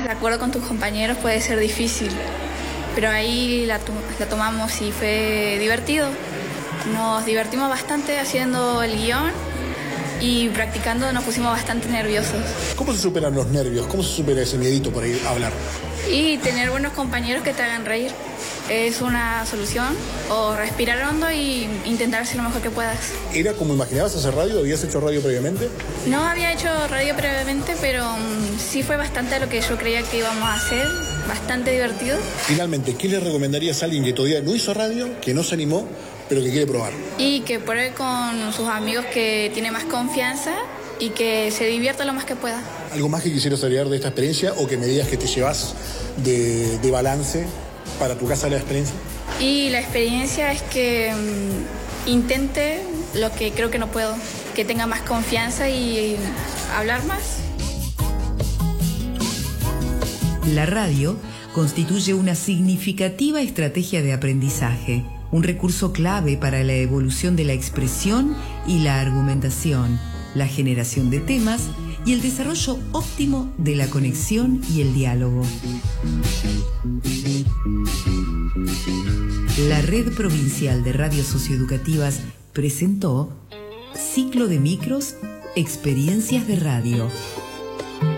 de acuerdo con tus compañeros puede ser difícil, pero ahí la tomamos y fue divertido. Nos divertimos bastante haciendo el guión y practicando nos pusimos bastante nerviosos. ¿Cómo se superan los nervios? ¿Cómo se supera ese miedito por ir a hablar? Y tener buenos compañeros que te hagan reír es una solución, o respirar hondo y intentar hacer lo mejor que puedas. ¿Era como imaginabas hacer radio? ¿Habías hecho radio previamente? No había hecho radio previamente, pero sí fue bastante lo que yo creía que íbamos a hacer, bastante divertido. Finalmente, ¿qué le recomendarías a alguien que todavía no hizo radio, que no se animó, pero que quiere probar? Y que pruebe con sus amigos que tiene más confianza y que se divierta lo más que pueda. ¿Algo más que quisieras agregar de esta experiencia o que me digas que te llevas de balance para tu casa de la experiencia? Y la experiencia es que intente lo que creo que no puedo, que tenga más confianza y hablar más. La radio constituye una significativa estrategia de aprendizaje, un recurso clave para la evolución de la expresión y la argumentación, la generación de temas y el desarrollo óptimo de la conexión y el diálogo. La Red Provincial de Radios Socioeducativas presentó Ciclo de Micros, Experiencias de Radio.